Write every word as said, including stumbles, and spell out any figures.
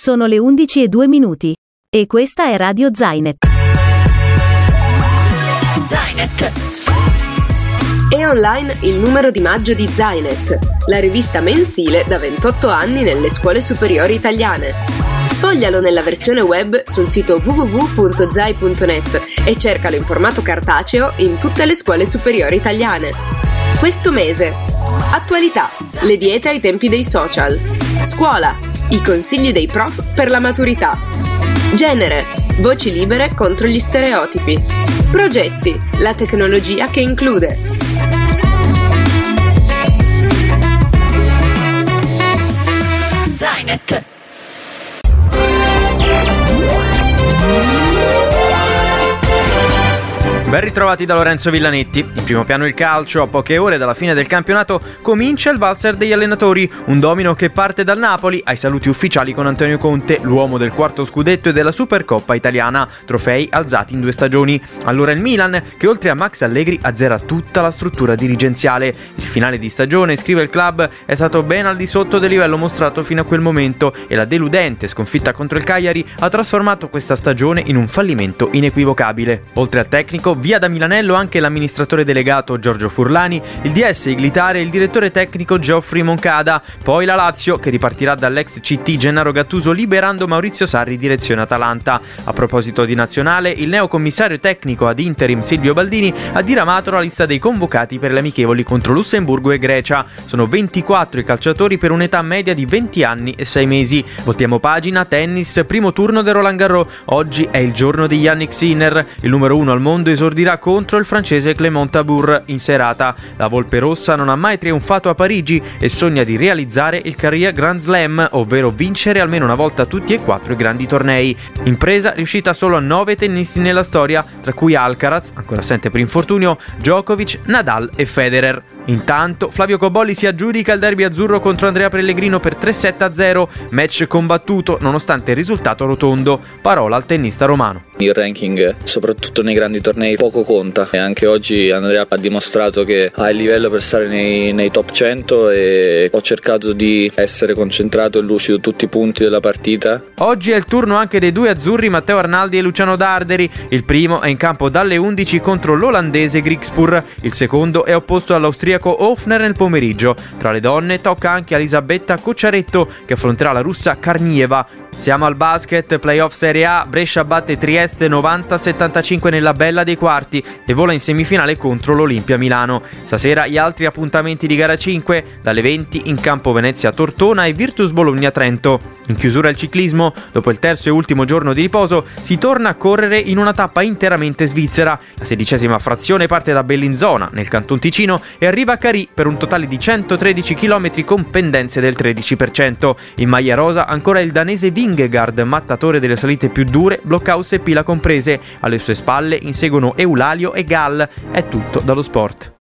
Sono le undici e due minuti. E questa è Radio Zainet. Zainet. È online il numero di maggio di Zainet, la rivista mensile da ventotto anni nelle scuole superiori italiane. Sfoglialo nella versione web sul sito w w w punto zai punto net e cercalo in formato cartaceo in tutte le scuole superiori italiane. Questo mese: attualità, le diete ai tempi dei social. Scuola, i consigli dei prof per la maturità. Genere, voci libere contro gli stereotipi. Progetti, la tecnologia che include. Zainet. Ben ritrovati da Lorenzo Villanetti. In primo piano il calcio. A poche ore dalla fine del campionato comincia il valzer degli allenatori, un domino che parte dal Napoli ai saluti ufficiali con Antonio Conte, l'uomo del quarto scudetto e della Supercoppa italiana, trofei alzati in due stagioni. Allora il Milan, che oltre a Max Allegri azzera tutta la struttura dirigenziale. Il finale di stagione, scrive il club, è stato ben al di sotto del livello mostrato fino a quel momento e la deludente sconfitta contro il Cagliari ha trasformato questa stagione in un fallimento inequivocabile. Oltre al tecnico, via da Milanello anche l'amministratore delegato Giorgio Furlani, il D S Iglitare e il direttore tecnico Geoffrey Moncada. Poi la Lazio, che ripartirà dall'ex C T Gennaro Gattuso liberando Maurizio Sarri direzione Atalanta. A proposito di nazionale, il neocommissario tecnico ad interim Silvio Baldini ha diramato la lista dei convocati per le amichevoli contro Lussemburgo e Grecia. Sono ventiquattro i calciatori per un'età media di venti anni e sei mesi. Voltiamo pagina, tennis, primo turno del Roland Garros. Oggi è il giorno di Yannick Sinner, il numero uno al mondo esordirà contro il francese Clément Tabour in serata. La Volpe Rossa non ha mai trionfato a Parigi e sogna di realizzare il Career Grand Slam, ovvero vincere almeno una volta tutti e quattro i grandi tornei. Impresa riuscita solo a nove tennisti nella storia, tra cui Alcaraz, ancora assente per infortunio, Djokovic, Nadal e Federer. Intanto Flavio Cobolli si aggiudica il derby azzurro contro Andrea Pellegrino per tre sette a zero, match combattuto nonostante il risultato rotondo. Parola al tennista romano. Il ranking, soprattutto nei grandi tornei, poco conta e anche oggi Andrea ha dimostrato che ha il livello per stare nei, nei top cento e ho cercato di essere concentrato e lucido tutti i punti della partita. Oggi è il turno anche dei due azzurri Matteo Arnaldi e Luciano Darderi. Il primo è in campo dalle undici contro l'olandese Griekspoor, il secondo è opposto all'austriaco Hofner nel pomeriggio. Tra le donne tocca anche a Elisabetta Cocciaretto che affronterà la russa Karnieva. Siamo al basket, playoff Serie A, Brescia batte Trieste novanta a settantacinque nella bella dei quarti e vola in semifinale contro l'Olimpia Milano. Stasera gli altri appuntamenti di gara cinque, dalle venti in campo Venezia Tortona e Virtus Bologna Trento. In chiusura il ciclismo, dopo il terzo e ultimo giorno di riposo si torna a correre in una tappa interamente svizzera. La sedicesima frazione parte da Bellinzona nel Canton Ticino e arriva a Carì per un totale di centotredici chilometri con pendenze del tredici per cento. In maglia rosa ancora il danese Vingegaard, mattatore delle salite più dure, blockhouse e pila comprese. Alle sue spalle inseguono Eulalio e Gall. È tutto dallo sport.